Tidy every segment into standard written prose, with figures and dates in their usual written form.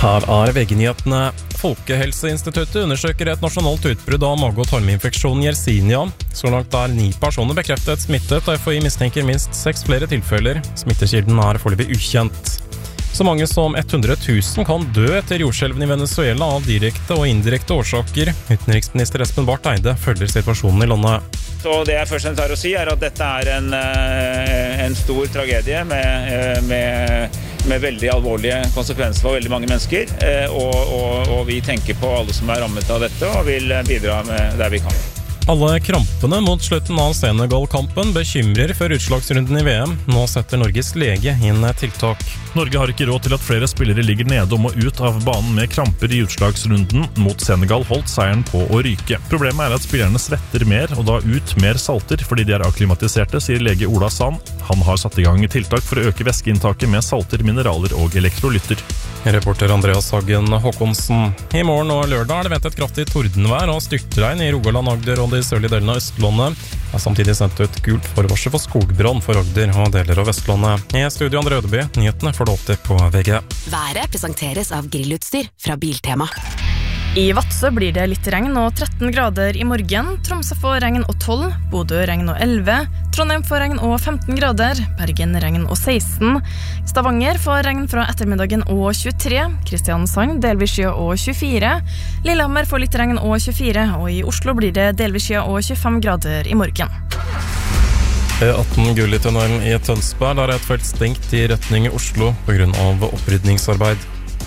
Her VG-nyhetene. Folkehelseinstituttet undersøker et nasjonalt utbrudd av mage- og tarminfeksjon i Yersinia. Så langt 9 personer bekreftet smittet. FHI mistenker minst 6 flere tilfeller. Smittekilden foreløpig ukjent. Så mange som 100 000 kan dø etter jordskjelven i Venezuela av direkte og indirekte årsaker. Utenriksminister Espen Barth Eide følger situasjonen i landet. Så det jeg først har å si at dette en stor tragedie med veldig alvorlige konsekvenser for veldig mange mennesker, og vi tenker på alle som rammet av dette og vil bidra med der vi kan. Alle krampene mot slutten av Senegal-kampen bekymrer før utslagsrunden i VM. Nå setter Norges lege inn tiltak. Norge har ikke råd til at flere spillere ligger nede og må ut av banen med kramper i utslagsrunden. Mot Senegal holdt seieren på å ryke. Problemet at spillerne svetter mer og da ut mer salter fordi de akklimatiserte, sier lege Ola Sand. Han har satt i gang tiltak for å øke væskeinntaket med salter, mineraler og elektrolytter. Reporter Andreas Hagen Håkonsen. I morgen og lørdag det ventet kraftig tordenvær og styrtregn i Rogaland, Agder og de sørlige delene av Østlandet. Det samtidig sendt ut gult forvarsel for skogbrann for Agder og deler av Vestlandet. I studio Andre Ødeby, nyhetene får du opp til på VG. Været presenteres av grillutstyr fra Biltema. I Vadsø blir det litt regn og 13 grader i morgen. Tromsø får regn og 12, Bodø regn og 11, Trondheim får regn og 15 grader, Bergen regn og 16, Stavanger får regn fra ettermiddagen og 23, Kristiansand delvis skya og 24, Lillehammer får litt regn og 24, og i Oslo blir det delvis skya og 25 grader i morgen. E18 Gullitunnelen i Tønsberg, der et felt stengt i retning Oslo på grunn av opprydningsarbeid.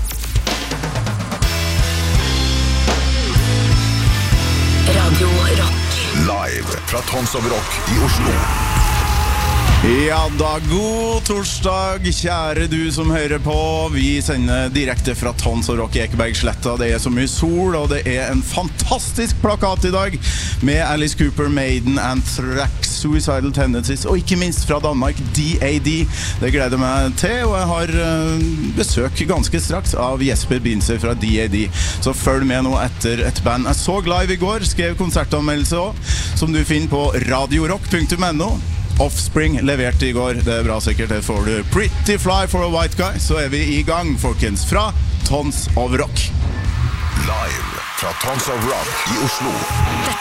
Radio Rock. Live fra Tons of Rock i Oslo. Ja da, god torsdag, kjære du som hører på. Vi sender direkte fra Tons of Rock i Ekebergsletta. Det så mye sol, og det en fantastisk plakat i dag med Alice Cooper, Maiden, Anthrax, Suicidal Tendencies, og ikke minst fra Danmark, DAD. Det gleder meg til, og jeg har besøk ganske straks av Jesper Binser fra DAD. Så følg med nå etter et band jeg så live i går, skrev konsertanmeldelse også, som du finner på radiorock.no. Offspring leverte i går, det bra sikkert, det får du. Pretty Fly for a White Guy, så vi i gang, folkens, fra Tons of Rock. Live fra Tons of Rock i Oslo.